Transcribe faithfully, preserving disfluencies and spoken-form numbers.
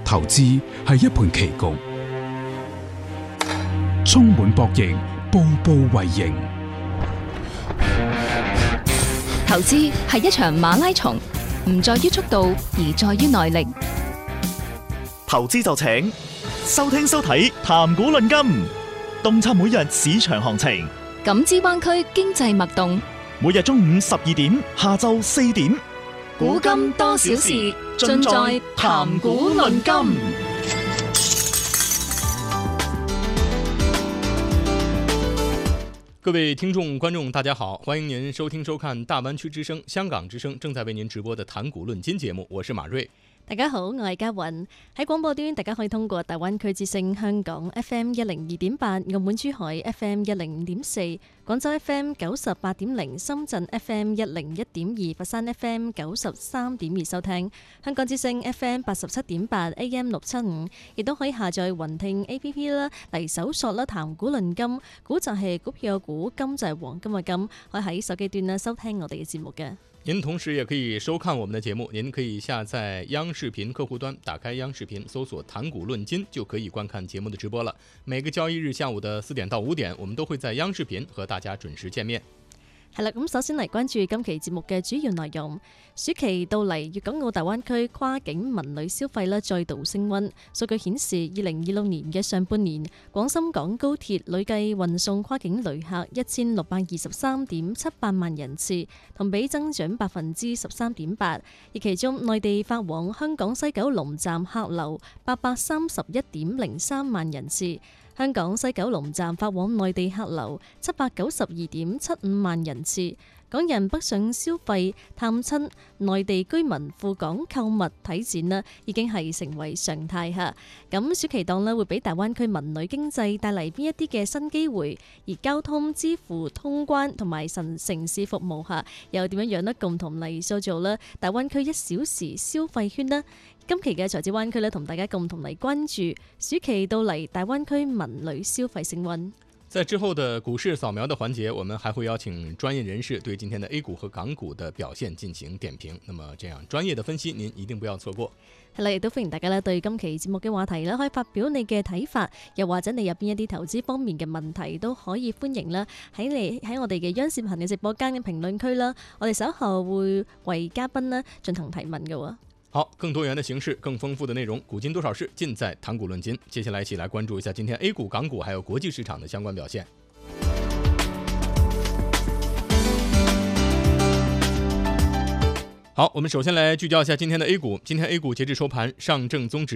投資係一盤棋局，充滿博弈，步步為營。 投資係一場馬拉松，唔在於速度，而在於耐力。 投資就請收聽收睇談股論金，洞察每日市場行情， 感知灣區經濟脈動。 每日中午十二點，下晝四點， 古今多少事，盡在談股論金。 各位聽眾觀眾大家好，歡迎您收聽收看大灣區之聲香港之聲正在為您直播的談股論金節目，我是馬瑞。 大家好，我係嘉雲。喺廣播端大家可以通過大灣區之聲香港 F M 一零二點八、澳門珠海 F M 一零五點四、廣州 F M 九十八點零、深圳 F M 一零一點二、佛山 F M 九十三點二收聽。香港之聲 F M 八十七點八 A M 六七五，亦都可以下載雲聽 A P P 啦，嚟搜索啦談股論金，股就係股票嘅股，金就係黃金嘅金，可以喺手機端啦收聽我哋嘅節目嘅。 您同時也可以收看我們的節目，您可以下載央視頻客戶端，打開央視頻，搜索談股論金，就可以觀看節目的直播了。每個交易日下午的四點到五點，我們都會在央視頻和大家準時見面。 係啦，咁首先嚟關注今期節目嘅主要內容。暑期到嚟，粵港澳大灣區跨境文旅消費咧再度升溫。數據顯示，二零二六年嘅上半年，廣深港高鐵累計運送跨境旅客一千六百二十三點七八萬人次，同比增長百分之十三點八。而其中，內地發往香港西九龍站客流八百三十一點零三萬人次。香港西九龍站發往內地客流七百九十二點七五萬人次，港人北上消費、探親、內地居民赴港購物睇展啦，已經係成為常態嚇。咁暑期檔咧會俾大灣區文旅經濟帶嚟邊一啲嘅新機會？而交通支付、通關同埋城城市服務嚇，又點樣樣呢？共同嚟塑造啦大灣區一小時消費圈呢？今期嘅財智灣區咧，同大家共同嚟關注暑期到嚟大灣區文旅消費升溫。 在之後的股市掃描的環節，我們還會邀請專業人士對今天的 A 股和港股的表現進行點評。那麼這樣專業的分析，您一定不要錯過。 係啦，亦都歡迎大家咧對今期節目嘅話題咧，可以發表你嘅睇法，又或者你入邊一啲投資方面嘅問題，都可以歡迎啦喺你喺我哋嘅央視頻嘅直播間嘅評論區啦。我哋稍後會為嘉賓咧進行提問嘅。 好，更多元的形式，更豐富的內容，古今多少事，盡在談股論金。接下來一起來關注一下今天 A 股、港股還有國際市場的相關表現。好，我們首先來聚焦一下今天的 A 股。今天 A 股截至收盤，上證綜指